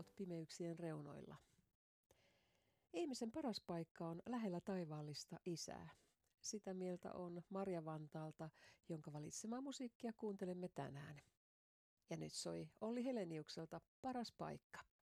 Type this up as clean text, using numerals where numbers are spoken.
pimeyksien reunoilla. Ihmisen paras paikka on lähellä taivaallista Isää. Sitä mieltä on Marja Vantaalta, jonka valitsemaa musiikkia kuuntelemme tänään. Ja nyt soi Olli Heleniukselta Paras paikka.